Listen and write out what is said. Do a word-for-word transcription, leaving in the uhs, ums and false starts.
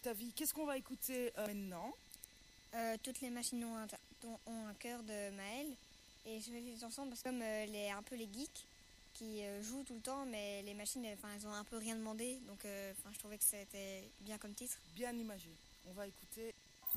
Octavie, qu'est-ce qu'on va écouter euh, maintenant? Euh, toutes les machines ont un, ont un cœur de Maël. Et je choisi cette chanson parce que comme euh, les, un peu les geeks qui euh, jouent tout le temps, mais les machines, elles, elles ont un peu rien demandé. Donc euh, je trouvais que c'était bien comme titre. Bien imagé. On va écouter